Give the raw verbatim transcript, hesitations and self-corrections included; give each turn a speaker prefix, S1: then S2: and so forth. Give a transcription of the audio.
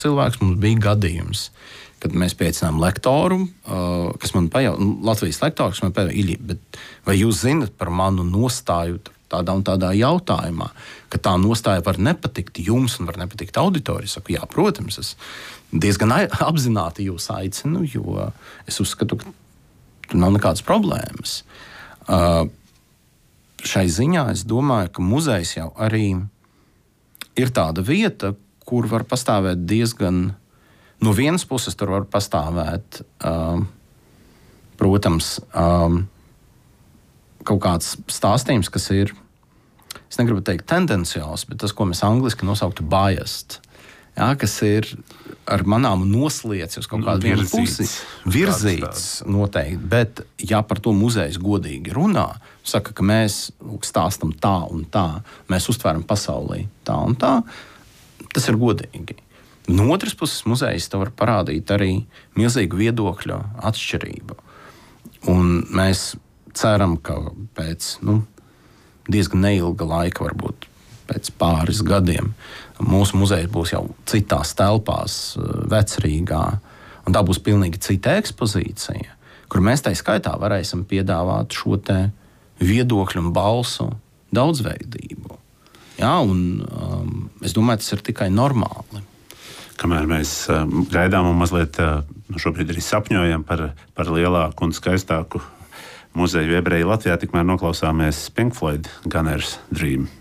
S1: cilvēks. Mums bija gadījums, kad mēs piecinām lektoru, uh, kas man pajautā, Latvijas lektoru, kas man pajautā, Iļi, bet vai jūs zinat par manu nostāju tādā un tādā jautājumā, ka tā nostāja var nepatikt jums un var nepatikt auditorijai? Es saku, jā, protams, es diezgan apzināti jūs aicinu, jo es uzskatu, ka tur nav nekādas problēmas. Uh, šai ziņā es domāju, ka muzejs jau arī ir tāda vieta, kur var pastāvēt diezgan, no vienas puses tur var pastāvēt, uh, protams, um, kaut kāds stāstījums, kas ir, es negribu teikt tendenciāls, bet tas, ko mēs angliski nosauktu biased, jā, kas ir ar manām nosliecis uz kaut kādu vienu pusi, virzīts noteikti, bet ja par to muzejs godīgi runā, saka, ka mēs stāstam tā un tā, mēs uztveram pasaulī tā un tā, tas ir godīgi. No otras puses muzejs te var parādīt arī milzīgu viedokļu atšķirību. Un mēs ceram, ka pēc nu, diezgan neilga laika, varbūt pēc pāris gadiem, mūsu muzejs būs jau citās telpās, Vecrīgā, un tā būs pilnīgi cita ekspozīcija, kur mēs tai skaitā varēsim piedāvāt šo te viedokļu un balsu daudzveidību. Jā, un um, es domāju, tas ir tikai normāli.
S2: Kamēr mēs uh, gaidām un mazliet uh, šobrīd arī sapņojam par, par lielāku un skaistāku muzeju ebreju Latvijā, tikmēr noklausāmies Pink Floyd Gunner's Dream.